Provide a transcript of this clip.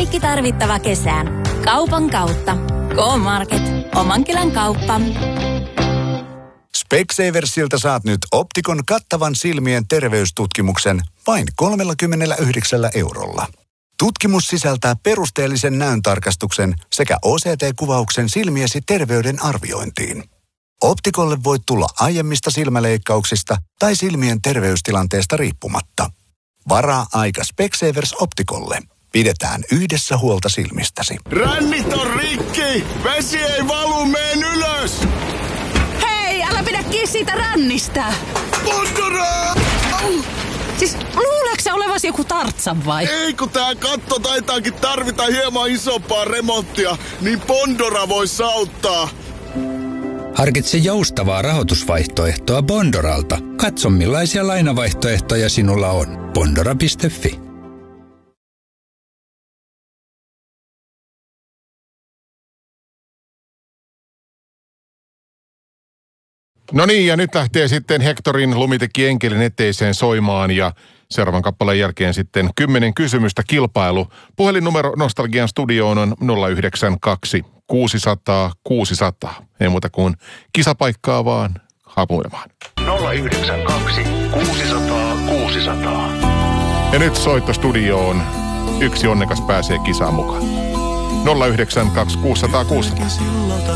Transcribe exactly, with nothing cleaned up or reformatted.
Kaikki tarvittava kesään. Kaupan kautta. K-Market. Oman kylän kauppa. Specsaversilta saat nyt Optikon kattavan silmien terveystutkimuksen vain kolmekymmentäyhdeksän eurolla. Tutkimus sisältää perusteellisen näöntarkastuksen sekä O C T-kuvauksen silmiesi terveyden arviointiin. Optikolle voit tulla aiemmista silmäleikkauksista tai silmien terveystilanteesta riippumatta. Varaa aika Specsavers Optikolle. Pidetään yhdessä huolta silmistäsi. Rännit on rikki! Vesi ei valu, meen ylös! Hei, älä pidä kiinni siitä rännistä! Pondoraa! Siis luuleeko sä olevasi joku Tartsan vai? Ei, kun tää katto taitaakin tarvita hieman isompaa remonttia, niin Bondora vois auttaa. Harkitse joustavaa rahoitusvaihtoehtoa Bondoralta. Katso millaisia lainavaihtoehtoja sinulla on. Bondora piste fi. No niin, ja nyt lähtee sitten Hectorin Lumitekki Enkelin eteiseen soimaan ja seuraavan kappaleen jälkeen sitten kymmenen kysymystä kilpailu. Puhelinnumero Nostalgian studioon on nolla yhdeksän kaksi kuusisataa kuusisataa. Ei muuta kuin kisapaikkaa vaan hapuilemaan. nolla yhdeksän kaksi kuusisataa kuusisataa. Ja nyt soitto studioon. Yksi onnekas pääsee kisaan mukaan. nolla yhdeksän kaksi kuusisataa kuusisataa.